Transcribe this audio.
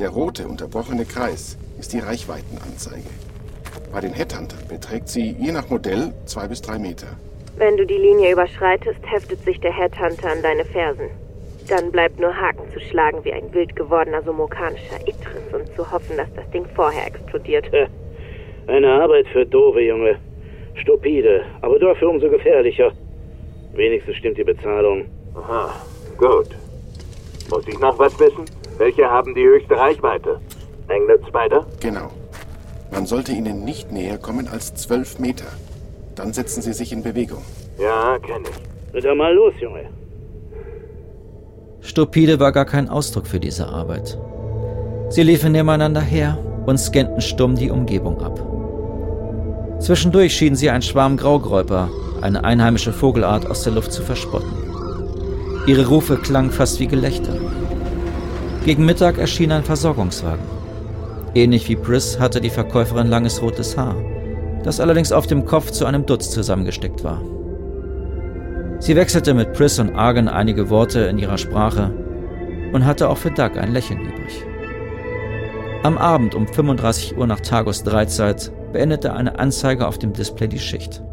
Der rote, unterbrochene Kreis ist die Reichweitenanzeige. Bei den Headhuntern beträgt sie je nach Modell 2 bis 3 Meter. Wenn du die Linie überschreitest, heftet sich der Headhunter an deine Fersen. Dann bleibt nur Haken zu schlagen wie ein wild gewordener somokanischer Idris und zu hoffen, dass das Ding vorher explodiert. Eine Arbeit für Dove, Junge. Stupide, aber dafür umso gefährlicher. Wenigstens stimmt die Bezahlung. Aha, gut. Muss ich noch was wissen? Welche haben die höchste Reichweite? Englet Spider? Genau. Man sollte ihnen nicht näher kommen als 12 Meter. Dann setzen sie sich in Bewegung. Ja, kenn ich. Wird ja mal los, Junge. Stupide war gar kein Ausdruck für diese Arbeit. Sie liefen nebeneinander her und scannten stumm die Umgebung ab. Zwischendurch schienen sie ein Schwarm Graugräuper, eine einheimische Vogelart, aus der Luft zu verspotten. Ihre Rufe klangen fast wie Gelächter. Gegen Mittag erschien ein Versorgungswagen. Ähnlich wie Pris hatte die Verkäuferin langes rotes Haar, das allerdings auf dem Kopf zu einem Dutz zusammengesteckt war. Sie wechselte mit Pris und Argan einige Worte in ihrer Sprache und hatte auch für Doug ein Lächeln übrig. Am Abend um 35 Uhr nach Tagus 3-Zeit beendete eine Anzeige auf dem Display die Schicht.